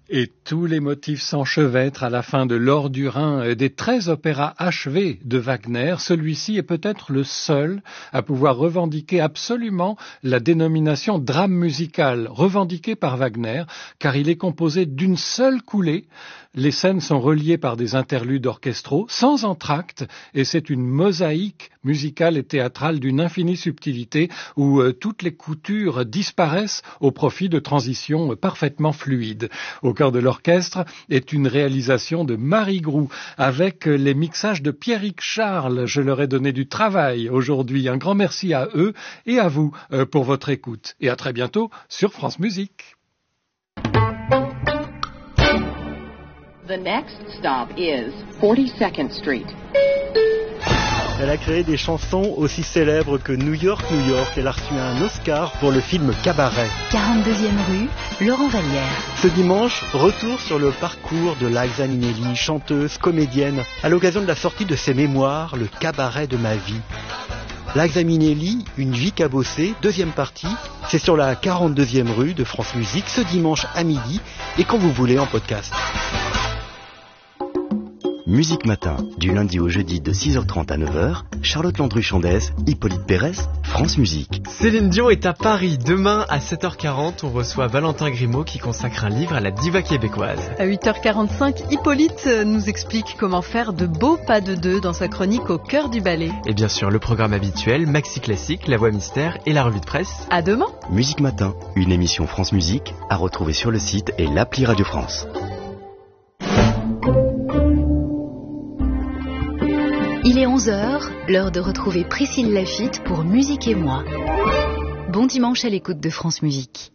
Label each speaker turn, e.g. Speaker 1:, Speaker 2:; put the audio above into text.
Speaker 1: Et tous les motifs s'enchevêtrent à la fin de L'Or du Rhin, des 13 opéras achevés de Wagner. Celui-ci est peut-être le seul à pouvoir revendiquer absolument la dénomination drame musical, revendiquée par Wagner, car il est composé d'une seule coulée. Les scènes sont reliées par des interludes orchestraux, sans entr'acte, et c'est une mosaïque musicale et théâtrale d'une infinie subtilité, où toutes les coutures disparaissent au profit de transitions parfaitement fluides. Au cœur de l'orchestre est une réalisation de Marie Groux, avec les mixages de Pierrick Charles. Je leur ai donné du travail aujourd'hui. Un grand merci à eux et à vous pour votre écoute. Et à très bientôt sur France Musique.
Speaker 2: The next stop is 42nd Street.
Speaker 3: Elle a créé des chansons aussi célèbres que New York, New York. Elle a reçu un Oscar pour le film Cabaret.
Speaker 4: 42e rue, Laurent Vallière.
Speaker 3: Ce dimanche, retour sur le parcours de Liza Minnelli, chanteuse, comédienne, à l'occasion de la sortie de ses mémoires, Le Cabaret de ma vie. Liza Minnelli, Une vie cabossée, deuxième partie, c'est sur la 42e rue de France Musique, ce dimanche à midi, et quand vous voulez en podcast.
Speaker 5: Musique Matin, du lundi au jeudi de 6h30 à 9h, Charlotte Landru-Chandès, Hippolyte Pérez, France Musique.
Speaker 6: Céline Dion est à Paris. Demain à 7h40, on reçoit Valentin Grimaud qui consacre un livre à la diva québécoise.
Speaker 7: À 8h45, Hippolyte nous explique comment faire de beaux pas de deux dans sa chronique Au cœur du ballet.
Speaker 6: Et bien sûr, le programme habituel, Maxi Classique, La Voix Mystère et la revue de presse.
Speaker 7: À demain.
Speaker 5: Musique Matin, une émission France Musique à retrouver sur le site et l'appli Radio France.
Speaker 4: Il est 11h, l'heure de retrouver Priscille Laffitte pour Musique et moi. Bon dimanche à l'écoute de France Musique.